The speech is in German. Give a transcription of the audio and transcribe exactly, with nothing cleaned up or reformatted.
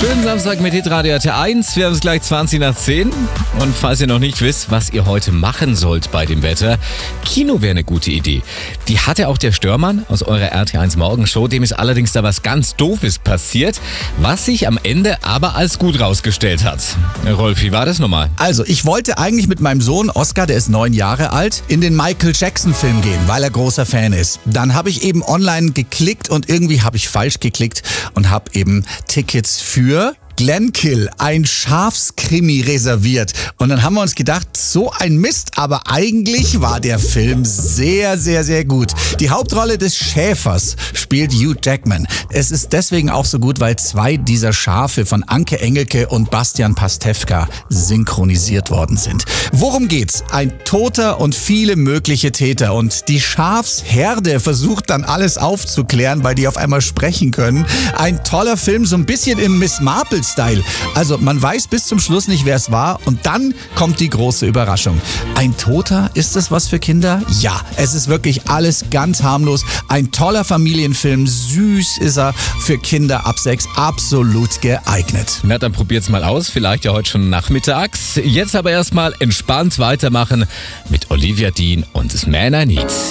Schönen Samstag mit Hitradio R T eins. Wir haben es gleich zwanzig nach zehn. Und falls ihr noch nicht wisst, was ihr heute machen sollt bei dem Wetter, Kino wäre eine gute Idee. Die hatte auch der Störmann aus eurer R T eins Morgenshow. Dem ist allerdings da was ganz Doofes passiert, was sich am Ende aber als gut rausgestellt hat. Rolf, wie war das nochmal? Also, ich wollte eigentlich mit meinem Sohn Oscar, der ist neun Jahre alt, in den Michael Jackson Film gehen, weil er großer Fan ist. Dann habe ich eben online geklickt und irgendwie habe ich falsch geklickt und habe eben Tickets für Glenkill, ein Schafskrimi reserviert. Und dann haben wir uns gedacht, so ein Mist, aber eigentlich war der Film sehr, sehr, sehr gut. Die Hauptrolle des Schäfers spielt Hugh Jackman. Es ist deswegen auch so gut, weil zwei dieser Schafe von Anke Engelke und Bastian Pastewka synchronisiert worden sind. Worum geht's? Ein Toter und viele mögliche Täter. Und die Schafsherde versucht dann alles aufzuklären, weil die auf einmal sprechen können. Ein toller Film, so ein bisschen im Miss Marple Style. Also man weiß bis zum Schluss nicht, wer es war und dann kommt die große Überraschung. Ein Toter, ist das was für Kinder? Ja, es ist wirklich alles ganz harmlos. Ein toller Familienfilm, süß ist er, für Kinder ab sechs absolut geeignet. Na, dann probiert's mal aus, vielleicht ja heute schon nachmittags. Jetzt aber erstmal entspannt weitermachen mit Olivia Dean und Das Man I Need.